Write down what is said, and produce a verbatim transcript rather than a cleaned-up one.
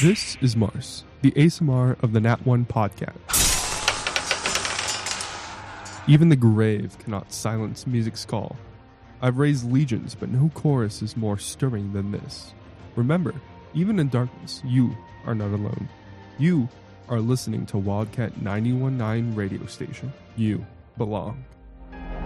This is Mars, the A S M R of the Nat one podcast. Even the grave cannot silence music's call. I've raised legions, but no chorus is more stirring than this. Remember, even in darkness, you are not alone. You are listening to Wildcat ninety-one point nine radio station. You belong.